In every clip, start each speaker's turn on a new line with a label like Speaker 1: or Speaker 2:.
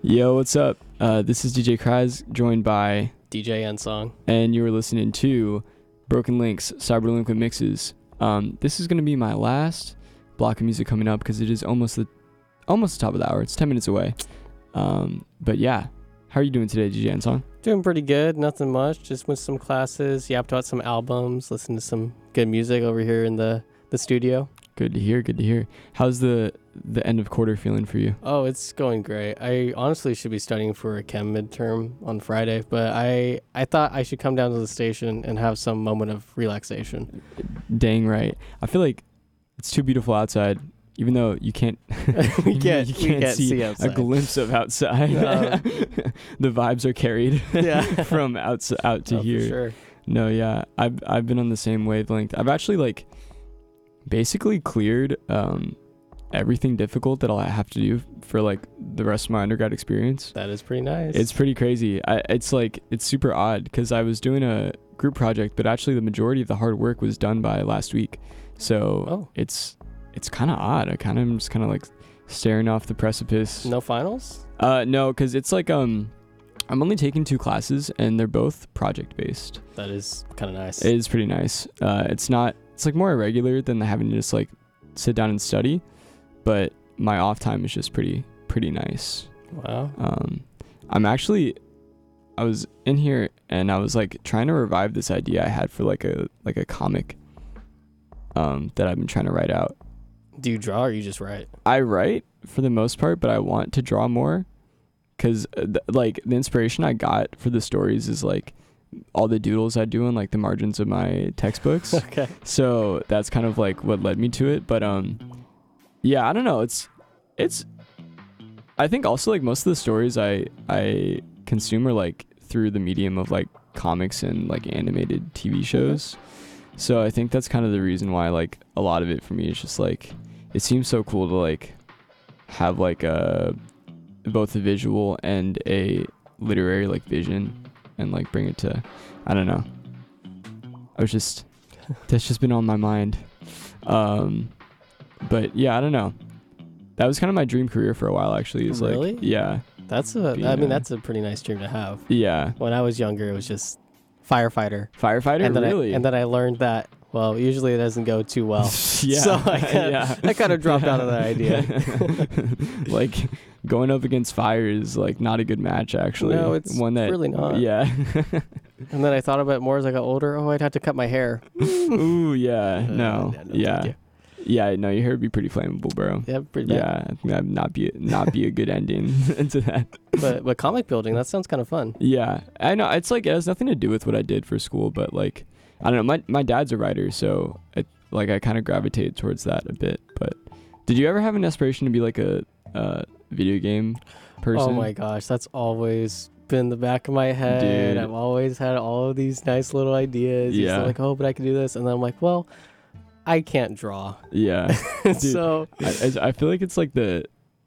Speaker 1: Yo, what's up? This is DJ Kraz, joined by
Speaker 2: DJ Ensong.
Speaker 1: And you were listening to Broken Links, Cyberdelinquent Mixes. This is going to be my last block of music coming up because it is almost the top of the hour. It's 10 minutes away. But yeah, how are you doing today, DJ Ensong?
Speaker 2: Doing pretty good. Nothing much. Just went to some classes, yapped about some albums, listened to some good music over here in the studio.
Speaker 1: Good to hear. How's the end of quarter feeling for you?
Speaker 2: Oh, it's going great. I honestly should be studying for a chem midterm on Friday, but I thought I should come down to the station and have some moment of relaxation.
Speaker 1: Dang right. I feel like it's too beautiful outside, even though you can't
Speaker 2: we can't see outside.
Speaker 1: A glimpse of outside. The vibes are carried from out to here.
Speaker 2: For sure.
Speaker 1: No, yeah. I've been on the same wavelength. I've actually basically cleared everything difficult that I'll have to do for the rest of my undergrad experience.
Speaker 2: That is pretty nice.
Speaker 1: It's pretty crazy. It's super odd because I was doing a group project, but actually the majority of the hard work was done by last week. So it's kind of odd. I'm just kind of staring off the precipice.
Speaker 2: No finals?
Speaker 1: No, because it's I'm only taking 2 classes and they're both project based.
Speaker 2: That is kind of nice.
Speaker 1: It is pretty nice. It's more irregular than having to just sit down and study, but my off time is just pretty nice.
Speaker 2: Wow.
Speaker 1: I was in here and I was trying to revive this idea I had for a comic that I've been trying to write out.
Speaker 2: Do you draw or you just write?
Speaker 1: I write for the most part, but I want to draw more because the inspiration I got for the stories is all the doodles I do on the margins of my textbooks.
Speaker 2: Okay.
Speaker 1: So that's kind of what led me to it. But yeah, I don't know. It's I think also most of the stories I consume are through the medium of comics and animated TV shows. So I think that's kind of the reason why a lot of it for me is just it seems so cool to have both a visual and a literary vision and bring it to, I don't know. That's just been on my mind. But yeah, I don't know. That was kind of my dream career for a while actually. Is
Speaker 2: really?
Speaker 1: Yeah.
Speaker 2: That's that's a pretty nice dream to have.
Speaker 1: Yeah.
Speaker 2: When I was younger, it was just firefighter.
Speaker 1: And then
Speaker 2: really? And then I learned that, well, usually it doesn't go too well.
Speaker 1: Yeah.
Speaker 2: So I kind of dropped out of that idea.
Speaker 1: Going up against fire is not a good match actually.
Speaker 2: No, it's really not.
Speaker 1: Yeah.
Speaker 2: And then I thought about it more as I got older. Oh, I'd have to cut my hair.
Speaker 1: Ooh, yeah. No.
Speaker 2: Yeah.
Speaker 1: Yeah, no, your hair would be pretty flammable, bro.
Speaker 2: Yeah, pretty bad.
Speaker 1: Yeah, I think that'd not be a good ending into that.
Speaker 2: But comic building, that sounds kind of fun.
Speaker 1: Yeah, I know. It's it has nothing to do with what I did for school, but I don't know. My dad's a writer, so I kind of gravitated towards that a bit. But did you ever have an aspiration to be a video game person?
Speaker 2: Oh my gosh, that's always been the back of my head.
Speaker 1: Dude.
Speaker 2: I've always had all of these nice little ideas.
Speaker 1: Yeah.
Speaker 2: Oh, but I could do this, and then I'm well, I can't draw.
Speaker 1: Yeah. Dude,
Speaker 2: so
Speaker 1: I feel it's the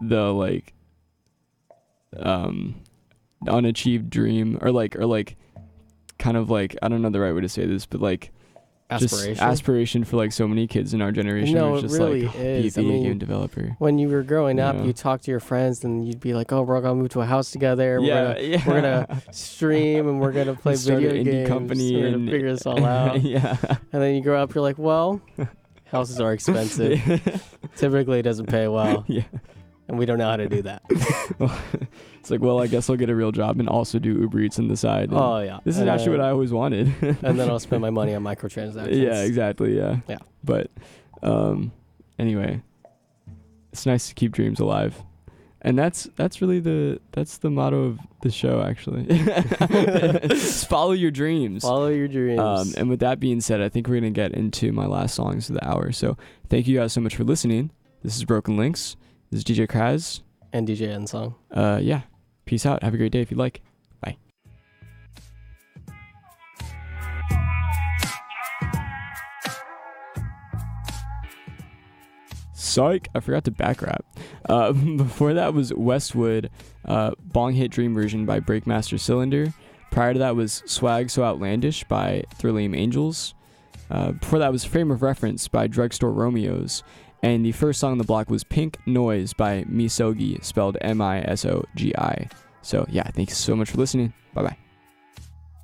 Speaker 1: unachieved dream or kind of I don't know the right way to say this, but
Speaker 2: aspiration.
Speaker 1: Just aspiration for so many kids in our generation.
Speaker 2: No,
Speaker 1: was just
Speaker 2: it really
Speaker 1: be a
Speaker 2: is.
Speaker 1: video game developer.
Speaker 2: When you were growing up,
Speaker 1: Yeah.
Speaker 2: you talk to your friends and you'd be oh, we're gonna move to a house together.
Speaker 1: Yeah,
Speaker 2: We're gonna stream and we're gonna play
Speaker 1: Start
Speaker 2: video
Speaker 1: an indie
Speaker 2: games.
Speaker 1: company
Speaker 2: We're
Speaker 1: and
Speaker 2: gonna figure this all out.
Speaker 1: Yeah.
Speaker 2: And then you grow up, you're well, houses are expensive. Typically, it doesn't pay well.
Speaker 1: Yeah.
Speaker 2: And we don't know how to do that.
Speaker 1: It's I guess I'll get a real job and also do Uber Eats on the side.
Speaker 2: Oh, yeah.
Speaker 1: This is actually what I always wanted.
Speaker 2: And then I'll spend my money on microtransactions.
Speaker 1: Yeah, exactly. Yeah.
Speaker 2: Yeah.
Speaker 1: But anyway, it's nice to keep dreams alive. And that's really the motto of the show, actually. Just follow your dreams.
Speaker 2: Follow your dreams.
Speaker 1: And with that being said, I think we're going to get into my last songs of the hour. So thank you guys so much for listening. This is Broken Links. This is DJ Kraz.
Speaker 2: And DJ Ensong.
Speaker 1: Yeah. Peace out. Have a great day if you'd like. Bye. Psych. I forgot to back rap. Before that was Westwood, Bong Hit Dream Version by Breakmaster Cylinder. Prior to that was Swag So Outlandish by Thrillium Angels. Before that was Frame of Reference by Drugstore Romeos. And the first song on the block was Pink Noise by Misogi, spelled Misogi. So yeah, thanks so much for listening. Bye bye.